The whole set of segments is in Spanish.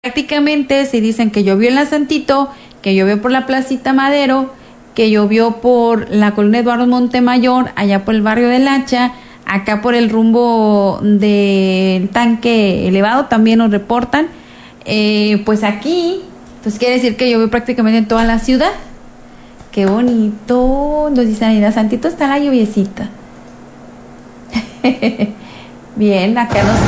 Prácticamente si dicen que llovió en la Santito, que llovió por la Placita Madero, que llovió por la colonia Eduardo Montemayor, allá por el barrio del Hacha, acá por el rumbo del Tanque Elevado también nos reportan. Pues aquí, pues quiere decir que llovió prácticamente en toda la ciudad. Qué bonito. Nos dicen, en la Santito está la lluviecita. Bien, acá nos...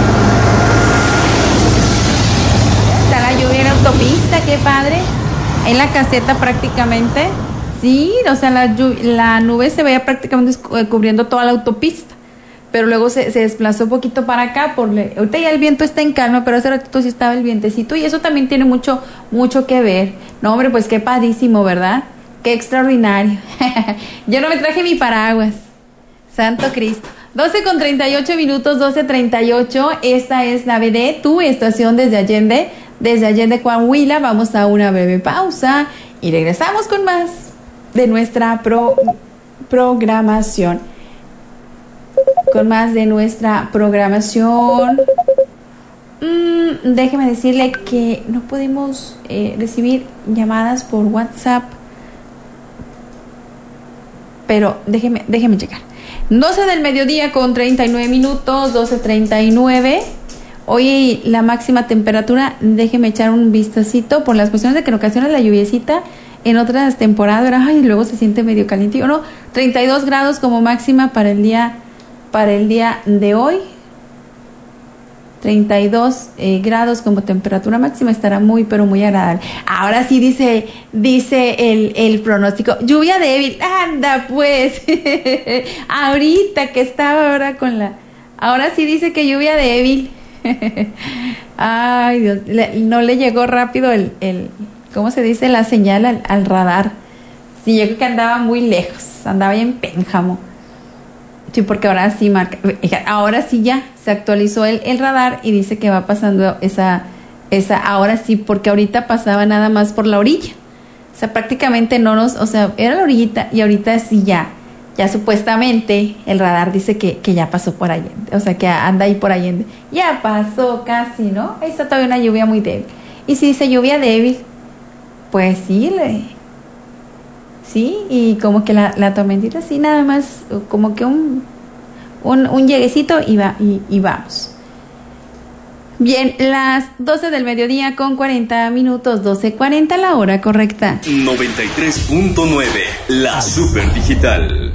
Está la lluvia en la autopista, qué padre. En la caseta prácticamente. Sí, o sea, la nube se veía prácticamente cubriendo toda la autopista. Pero luego se desplazó un poquito para acá. Ahorita ya el viento está en calma, pero hace ratito sí estaba el vientecito. Y eso también tiene mucho que ver. No, hombre, pues qué padrísimo, ¿verdad? Qué extraordinario. Yo no me traje mi paraguas. Santo Cristo. 12:38 minutos, 12:38. Esta es la BD, tu estación desde Allende, Coahuila. Vamos a una breve pausa y regresamos con más de nuestra programación. Déjeme decirle que no podemos recibir llamadas por WhatsApp, pero déjeme checar. 12 del mediodía con 39 minutos, 12:39. Hoy la máxima temperatura, déjeme echar un vistacito por las cuestiones de que en ocasiones la lluviecita, en otras temporadas, ay, luego se siente medio calientito, ¿no? 32 grados como máxima para el día de hoy. 32 grados como temperatura máxima, estará muy, pero muy agradable. Ahora sí dice el pronóstico, lluvia débil, anda pues, ahorita que estaba ahora ahora sí dice que lluvia débil. Ay Dios, no le llegó rápido ¿cómo se dice? La señal al radar. Sí, yo creo que andaba muy lejos, andaba ya en Pénjamo. Sí, porque ahora sí ya se actualizó el radar y dice que va pasando esa, ahora sí, porque ahorita pasaba nada más por la orilla. O sea, prácticamente era la orillita y ahorita sí ya supuestamente el radar dice que ya pasó por Allende. O sea, que anda ahí por Allende. Ya pasó casi, ¿no? Ahí está todavía una lluvia muy débil. Y si dice lluvia débil, pues sí, sí, y como que la tormentita sí, nada más, como que un lleguecito y vamos. Bien, las 12 del mediodía con 40 minutos, 12:40 la hora correcta. 93.9, la super digital.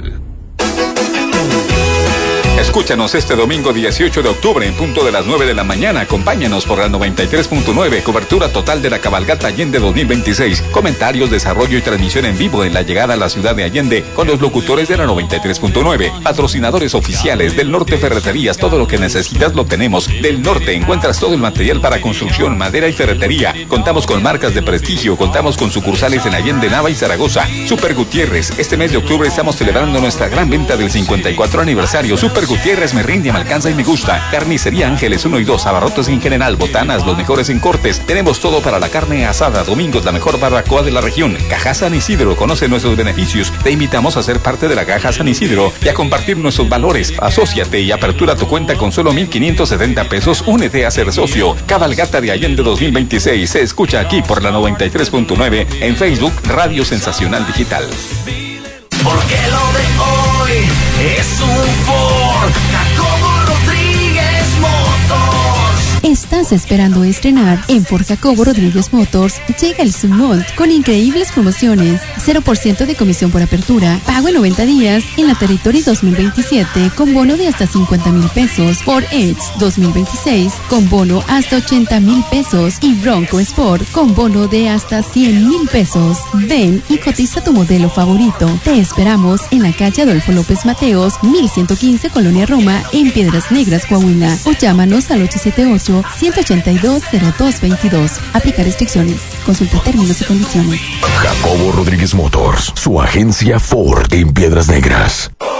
Escúchanos este domingo 18 de octubre en punto de las 9 de la mañana. Acompáñanos por la 93.9, cobertura total de la cabalgata Allende 2026. Comentarios, desarrollo y transmisión en vivo en la llegada a la ciudad de Allende con los locutores de la 93.9. Patrocinadores oficiales del Norte Ferreterías, todo lo que necesitas lo tenemos. Del Norte encuentras todo el material para construcción, madera y ferretería. Contamos con marcas de prestigio, contamos con sucursales en Allende, Nava y Zaragoza. Super Gutiérrez, este mes de octubre estamos celebrando nuestra gran venta del 54 aniversario. Super Gutiérrez me rinde, me alcanza y me gusta. Carnicería Ángeles 1 y 2, abarrotes en general, botanas, los mejores en cortes. Tenemos todo para la carne asada, domingos, la mejor barbacoa de la región. Caja San Isidro, conoce nuestros beneficios. Te invitamos a ser parte de la Caja San Isidro y a compartir nuestros valores. Asóciate y apertura tu cuenta con solo 1,570 pesos. Únete a ser socio. Cabalgata de Allende 2026 se escucha aquí por la 93.9 en Facebook Radio Sensacional Digital. Porque lo de hoy es un Ford Jacobo Rodríguez Motors. ¿Estás esperando estrenar? En Ford Jacobo Rodríguez Motors llega el Submont con increíbles promociones. 0% de comisión por apertura, pago en 90 días en la Territory 2027 con bono de hasta 50,000 pesos. Ford Edge 2026 con bono hasta 80,000 pesos y Bronco Sport con bono de hasta 100,000 pesos. Ven y cotiza tu modelo favorito. Te esperamos en la calle Adolfo López Mateos, 1115 Colonia Roma, en Piedras Negras, Coahuila. O llámanos al 878-182-0222. Aplicar restricciones. Consulta términos y condiciones. Jacobo Rodríguez Motors, su agencia Ford en Piedras Negras.